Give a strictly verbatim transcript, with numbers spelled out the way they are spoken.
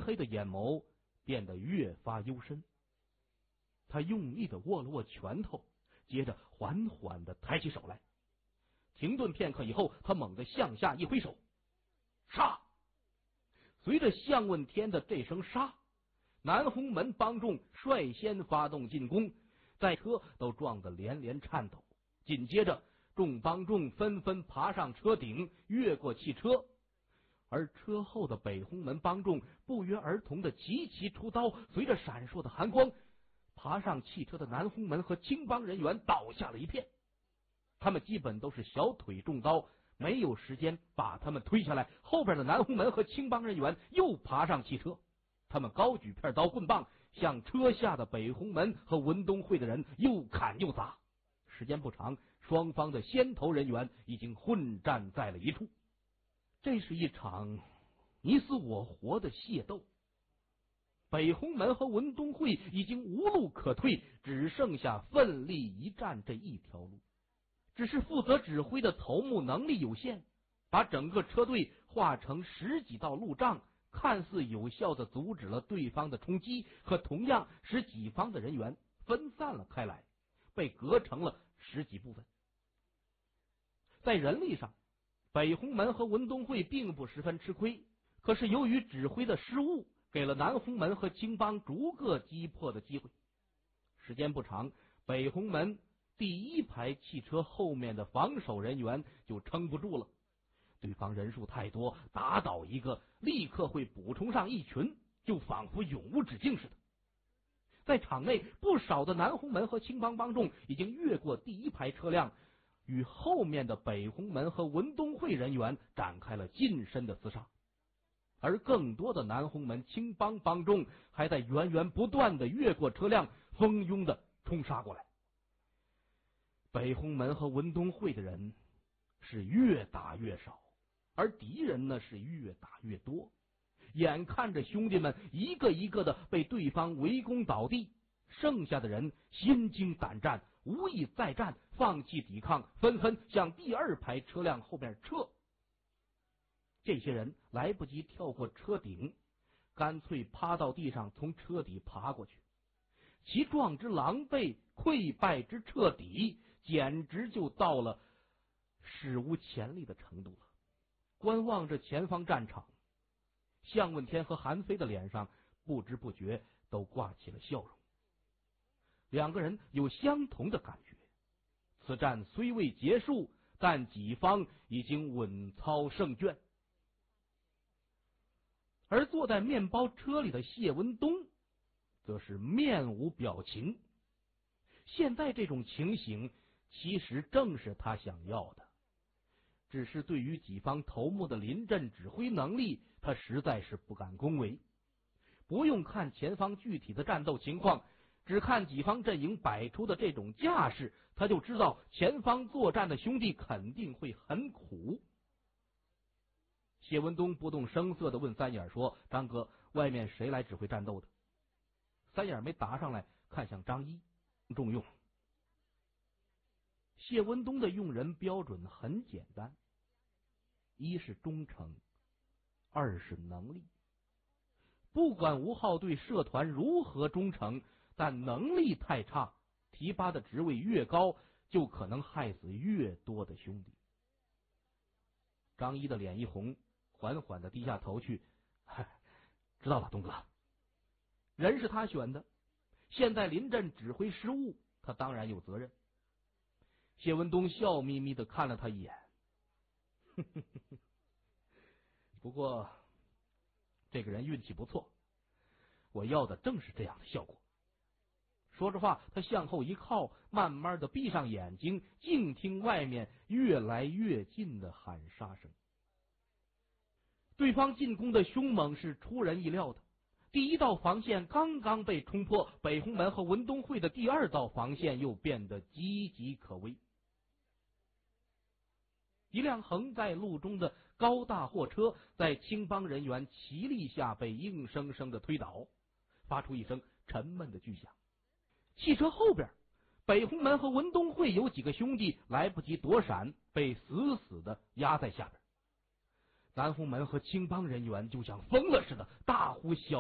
黑的眼眸变得越发幽深。他用力地握了握拳头，接着缓缓地抬起手来。停顿片刻以后，他猛地向下一挥手，杀！随着向问天的这声杀，南红门帮众率先发动进攻，在车都撞得连连颤抖。紧接着众帮众纷纷爬上车顶，越过汽车，而车后的北红门帮众不约而同的齐齐出刀，随着闪烁的寒光，爬上汽车的南红门和青帮人员倒下了一片。他们基本都是小腿中刀，没有时间把他们推下来。后边的南红门和青帮人员又爬上汽车，他们高举片刀棍棒，向车下的北红门和文东会的人又砍又砸。时间不长，双方的先头人员已经混战在了一处。这是一场你死我活的械斗。北红门和文东会已经无路可退，只剩下奋力一战这一条路。只是负责指挥的头目能力有限，把整个车队划成十几道路障，看似有效地阻止了对方的冲击，可同样使己方的人员分散了开来，被隔成了十几部分。在人力上，北红门和文东会并不十分吃亏，可是由于指挥的失误，给了南红门和青帮逐个击破的机会。时间不长，北红门第一排汽车后面的防守人员就撑不住了，对方人数太多，打倒一个立刻会补充上一群，就仿佛永无止境似的。在场内，不少的南红门和青帮帮众已经越过第一排车辆，与后面的北红门和文东会人员展开了近身的厮杀，而更多的南红门青帮帮众还在源源不断的越过车辆，蜂拥的冲杀过来。北红门和文东会的人是越打越少，而敌人呢是越打越多。眼看着兄弟们一个一个的被对方围攻倒地，剩下的人心惊胆战，无意再战，放弃抵抗，纷纷向第二排车辆后边撤。这些人来不及跳过车顶，干脆趴到地上从车底爬过去，其壮之狼狈，溃败之彻底，简直就到了史无前例的程度了。观望着前方战场，向问天和韩非的脸上不知不觉都挂起了笑容。两个人有相同的感觉，此战虽未结束，但己方已经稳操胜券。而坐在面包车里的谢文东则是面无表情。现在这种情形其实正是他想要的，只是对于己方头目的临阵指挥能力，他实在是不敢恭维。不用看前方具体的战斗情况，只看己方阵营摆出的这种架势，他就知道前方作战的兄弟肯定会很苦。谢文东不动声色地问三眼说：“张哥，外面谁来指挥战斗的？”三眼没答上来，看向张一，重用。谢文东的用人标准很简单，一是忠诚，二是能力。不管吴浩对社团如何忠诚，但能力太差，提拔的职位越高，就可能害死越多的兄弟。张一的脸一红，缓缓的低下头去，知道了，东哥。人是他选的，现在临阵指挥失误，他当然有责任。谢文东笑眯眯的看了他一眼，呵呵呵，不过这个人运气不错，我要的正是这样的效果。说着话，他向后一靠，慢慢的闭上眼睛，静听外面越来越近的喊杀声。对方进攻的凶猛是出人意料的，第一道防线刚刚被冲破，北红门和文东会的第二道防线又变得岌岌可危。一辆横在路中的高大货车在青帮人员齐力下被硬生生的推倒，发出一声沉闷的巨响。汽车后边，北红门和文东会有几个兄弟来不及躲闪，被死死的压在下边。南红门和青帮人员就像疯了似的，大呼小